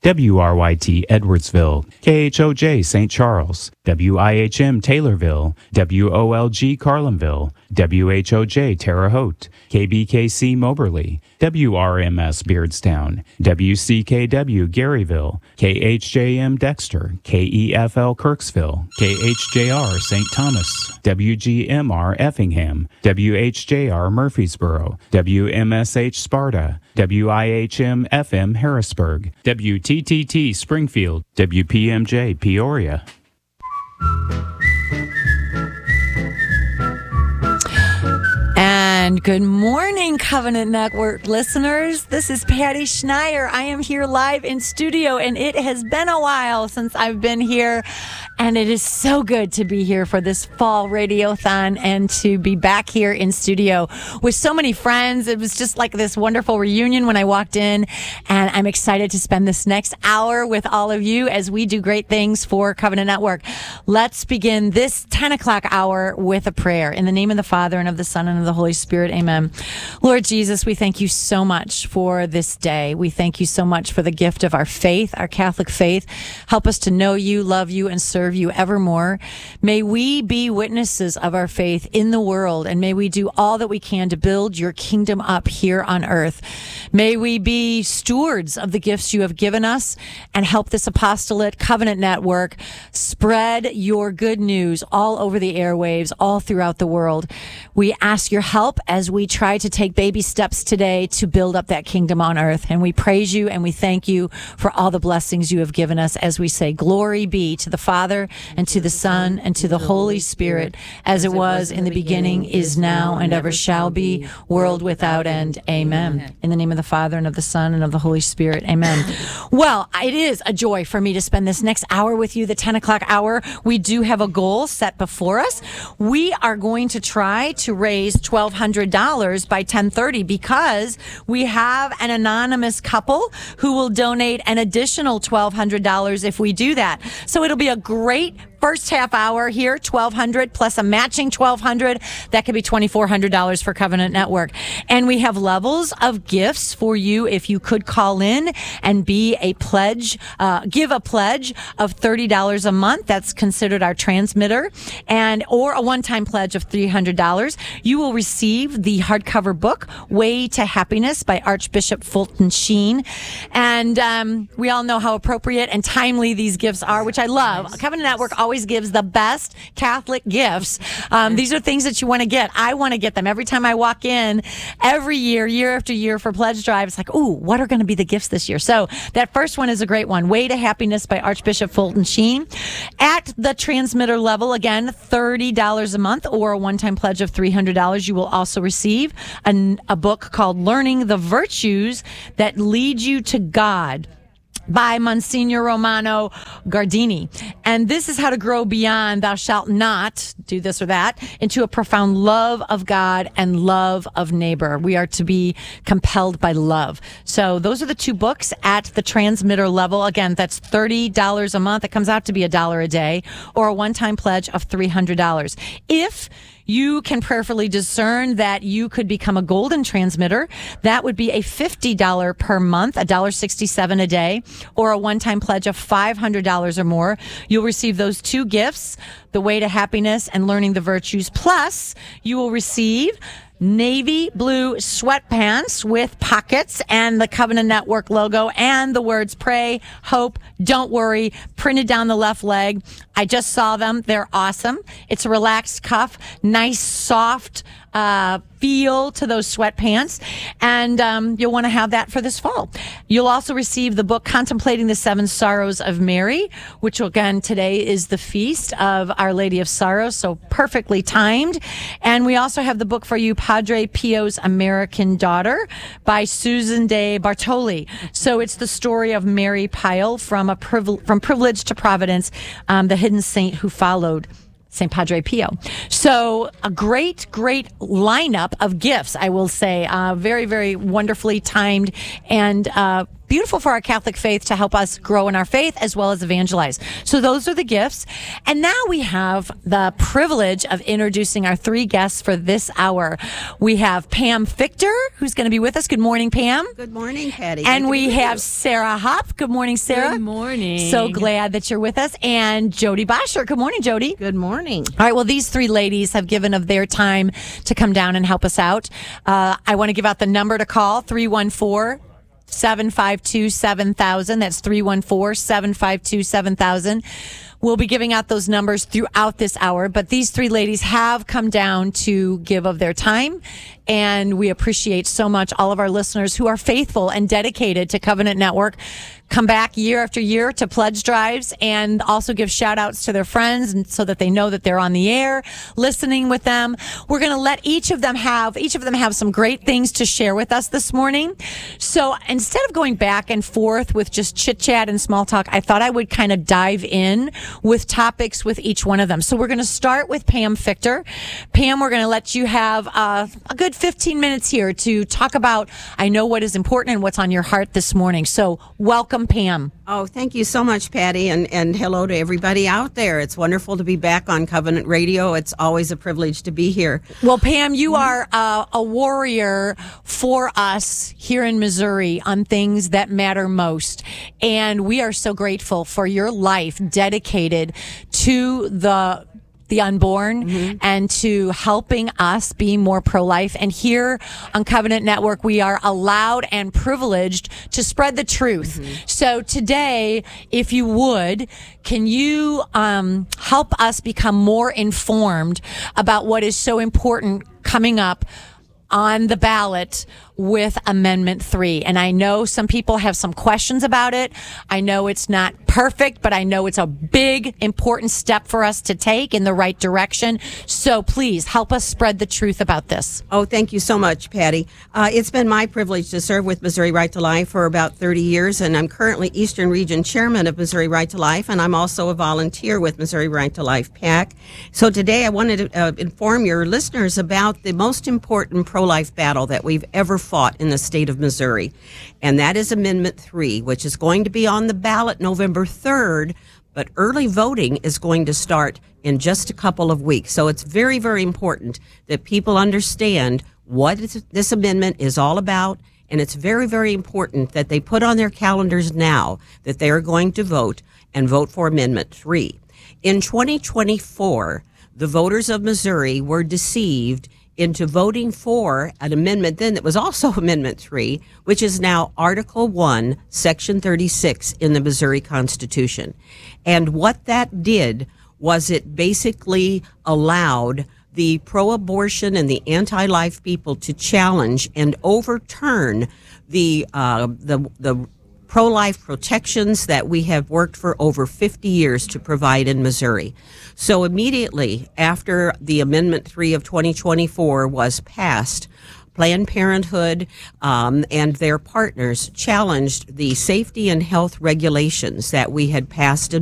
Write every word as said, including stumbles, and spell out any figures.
W R Y T Edwardsville, K H O J Saint Charles, W I H M Taylorville, W O L G Carlinville, W H O J Terre Haute, K B K C Moberly, W R M S Beardstown, W C K W Garyville, K H J M Dexter, K E F L Kirksville, K H J R Saint Thomas, W G M R Effingham, W H J R Murfreesboro, W M S H Sparta, W I H M F M Harrisburg, W T T T Springfield, W P M J Peoria. And good morning, Covenant Network listeners. This is Patty Schneier. I am here live in studio, and it has been a while since I've been here. And it is so good to be here for this fall radiothon and to be back here in studio with so many friends. It was just like this wonderful reunion when I walked in, and I'm excited to spend this next hour with all of you as we do great things for Covenant Network. Let's begin this ten o'clock hour with a prayer. In the name of the Father, and of the Son, and of the Holy Spirit, amen. Lord Jesus, we thank you so much for this day. We thank you so much for the gift of our faith, our Catholic faith. Help us to know you, love you, and serve you evermore. May we be witnesses of our faith in the world, and may we do all that we can to build your kingdom up here on earth. May we be stewards of the gifts you have given us and help this apostolate Covenant Network spread your good news all over the airwaves, all throughout the world. We ask your help as we try to take baby steps today to build up that kingdom on earth. And we praise you and we thank you for all the blessings you have given us as we say, glory be to the Father, and to the Son, and to the Holy Spirit, as it was in the beginning, is now, and ever shall be, world without end. Amen. In the name of the Father, and of the Son, and of the Holy Spirit. Amen. Well, it is a joy for me to spend this next hour with you, the ten o'clock hour. We do have a goal set before us. We are going to try to raise twelve hundred dollars by ten thirty because we have an anonymous couple who will donate an additional twelve hundred dollars if we do that. So it'll be a great first half hour here, twelve hundred dollars plus a matching twelve hundred dollars. That could be twenty-four hundred dollars for Covenant Network. And we have levels of gifts for you if you could call in and be a pledge, uh, give a pledge of thirty dollars a month. That's considered our transmitter. And or a one-time pledge of three hundred dollars. You will receive the hardcover book, Way to Happiness by Archbishop Fulton Sheen. And um, we all know how appropriate and timely these gifts are, which I love. Covenant Network always gives the best Catholic gifts. Um, these are things that you want to get. I want to get them every time I walk in, every year, year after year for Pledge Drive. It's like, ooh, what are going to be the gifts this year? So that first one is a great one. Way to Happiness by Archbishop Fulton Sheen. At the transmitter level, again, thirty dollars a month or a one-time pledge of three hundred dollars. You will also receive an, a book called Learning the Virtues That Lead You to God by Monsignor Romano Guardini. And this is how to grow beyond thou shalt not do this or that into a profound love of God and love of neighbor. We are to be compelled by love. So those are the two books at the transmitter level. Again, that's thirty dollars a month. It comes out to be a dollar a day or a one-time pledge of three hundred dollars. If you can prayerfully discern that you could become a golden transmitter, that would be a fifty dollars per month, one dollar sixty-seven a day, or a one-time pledge of five hundred dollars or more. You'll receive those two gifts, the Way to Happiness and Learning the Virtues. Plus, you will receive navy blue sweatpants with pockets and the Covenant Network logo and the words pray, hope, don't worry, printed down the left leg. I just saw them. They're awesome. It's a relaxed cuff, nice, soft uh, feel to those sweatpants. And um, you'll want to have that for this fall. You'll also receive the book Contemplating the Seven Sorrows of Mary, which again today is the feast of Our Lady of Sorrows, so perfectly timed. And we also have the book for you, Padre Pio's American Daughter by Susan de Bartoli. So it's the story of Mary Pyle from a privile- from privilege to providence, um, the hidden saint who followed Saint Padre Pio. So a great, great lineup of gifts, I will say. Uh, very, very wonderfully timed and uh, beautiful for our Catholic faith to help us grow in our faith as well as evangelize. So those are the gifts. And now we have the privilege of introducing our three guests for this hour. We have Pam Fichter, who's going to be with us. Good morning, Pam. Good morning, Patty. And Good we have you. Sarah Hopp. Good morning, Sarah. Good morning. So glad that you're with us. And Jody Bosher. Good morning, Jody. Good morning. All right, well, these three ladies have given of their time to come down and help us out. Uh, I want to give out the number to call, three one four, seven five two, seven thousand. That's three one four, seven five two, seven thousand. We'll be giving out those numbers throughout this hour, but these three ladies have come down to give of their time, and we appreciate so much all of our listeners who are faithful and dedicated to Covenant Network, come back year after year to pledge drives, and also give shout outs to their friends, and so that they know that they're on the air listening with them. We're going to let each of them have each of them have some great things to share with us this morning. So instead of going back and forth with just chit chat and small talk, I thought I would kind of dive in with topics with each one of them. So we're going to start with Pam Fichter. Pam, we're going to let you have uh, a good fifteen minutes here to talk about, I know, what is important and what's on your heart this morning. So welcome, Pam. Oh, thank you so much, Patty, and, and hello to everybody out there. It's wonderful to be back on Covenant Radio. It's always a privilege to be here. Well, Pam, you are uh, a warrior for us here in Missouri on things that matter most. And we are so grateful for your life dedicated to the the unborn, mm-hmm. and to helping us be more pro-life. And here on Covenant Network, we are allowed and privileged to spread the truth. Mm-hmm. So today, if you would, can you um, help us become more informed about what is so important coming up on the ballot with Amendment three? And I know some people have some questions about it. I know it's not perfect, but I know it's a big, important step for us to take in the right direction. So please help us spread the truth about this. Oh, thank you so much, Patty. Uh, it's been my privilege to serve with Missouri Right to Life for about thirty years, and I'm currently Eastern Region Chairman of Missouri Right to Life, and I'm also a volunteer with Missouri Right to Life PAC. So today I wanted to uh, inform your listeners about the most important pro-life battle that we've ever fought in the state of Missouri, and that is Amendment three, which is going to be on the ballot November third, but early voting is going to start in just a couple of weeks. So it's very, very important that people understand what this amendment is all about, and it's very, very important that they put on their calendars now that they are going to vote and vote for Amendment three. In twenty twenty-four, the voters of Missouri were deceived into voting for an amendment then that was also Amendment three, which is now Article one, Section thirty-six in the Missouri Constitution. And what that did was it basically allowed the pro-abortion and the anti-life people to challenge and overturn the uh, the the pro-life protections that we have worked for over fifty years to provide in Missouri. So immediately after the Amendment three of twenty twenty-four was passed, Planned Parenthood um, and their partners challenged the safety and health regulations that we had passed in